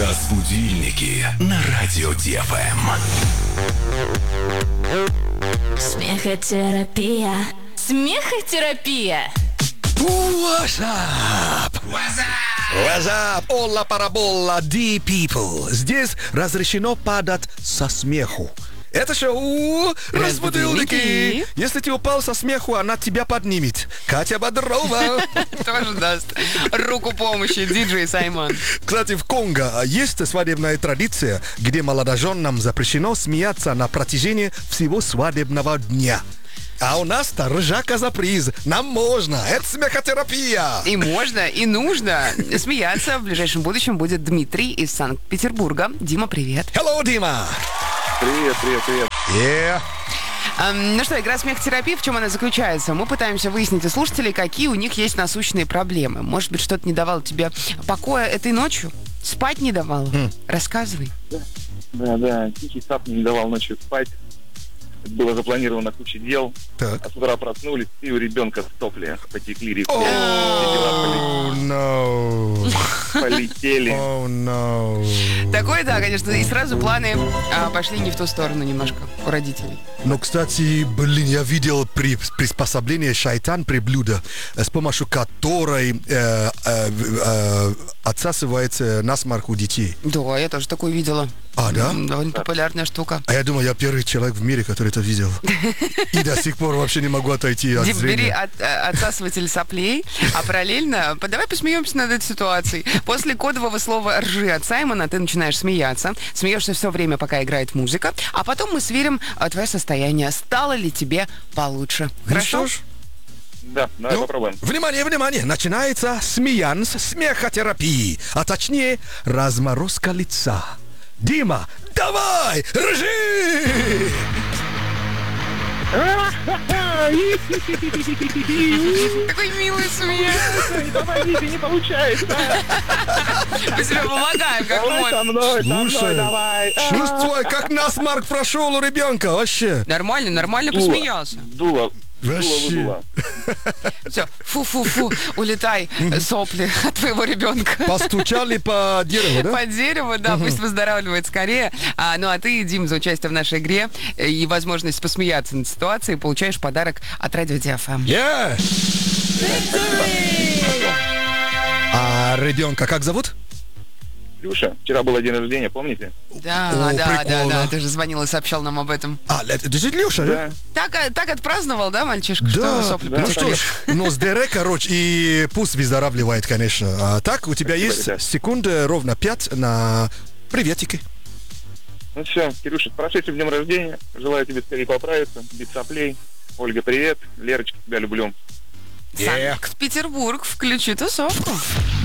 Разбудильники на радио ДФМ. Смехотерапия. Смехотерапия. What's up? What's up? Олла параболла, D-people. Здесь разрешено падать со смеху. Это шоу «Разбудильники». Если ты упал со смеху, она тебя поднимет. Катя Бодрова. Тоже даст руку помощи, диджей Саймон. Кстати, в Конго есть свадебная традиция, где молодоженам запрещено смеяться на протяжении всего свадебного дня. А у нас-то ржака-заприз. Нам можно. Это смехотерапия. И можно, и нужно. Смеяться в ближайшем будущем будет Дмитрий из Санкт-Петербурга. Дима, привет. Hello, Дима. Привет. Yeah. Ну что, игра смехотерапии, в чем она заключается? Мы пытаемся выяснить у слушателей, какие у них есть насущные проблемы. Может быть, что-то не давало тебе покоя этой ночью? Спать не давало? Рассказывай. Да, тихий сап не давал ночью спать. Было запланировано куча дел. Так. А с утра проснулись, и у ребенка сопли потекли рекой. Oh, no. Полетели. Oh, no. Такое, да, конечно. И сразу планы пошли не в ту сторону немножко у родителей. Но, кстати, я видел приспособление шайтан-приблюда, с помощью которой отсасывает насморк у детей. Да, я тоже такое видела. А, да? Довольно популярная штука. А я думаю, я первый человек в мире, который это видел. И до сих пор вообще не могу отойти от Дим, зрения. бери отсасыватель соплей, а параллельно давай посмеемся над этой ситуацией. После кодового слова «ржи» от Саймона ты начинаешь смеяться. Смеешься все время, пока играет музыка. А потом мы сверим твое состояние. Стало ли тебе получше? Хорошо? Ну что ж, Да, давай попробуем. Внимание! Начинается смеянс смехотерапии, а точнее разморозка лица. Дима, давай, ржи! Такой милый смех. Помогите, не получается. Мы себя помогаем, как можем. Слушай, давай. чувствуй, как насморк прошел у ребенка, вообще. Нормально посмеялся. Дуло. Вообще. Все, фу-фу-фу, улетай, сопли от твоего ребенка. Постучали по дереву, да? По дереву, да, пусть выздоравливает скорее. Ну а ты, Дим, за участие в нашей игре и возможность посмеяться над ситуацией получаешь подарок от Радио ДФМ. Yeah. А ребенка как зовут? Люша, вчера было день рождения, помните? Да, прикольно. ты же звонил и сообщал нам об этом. А, это же Люша, да? Так отпраздновал, да, мальчишка, Да, что сопли ну потекли? что ж, но здоровья, короче, и пусть выздоравливает, конечно. А так, у тебя Спасибо, есть ребят. секунды ровно 5 на приветики. Ну все, Кирюша, с прошедшим днем рождения. Желаю тебе скорее поправиться, без соплей. Ольга, привет. Лерочка, тебя люблю. Санкт-Петербург, включи тусовку.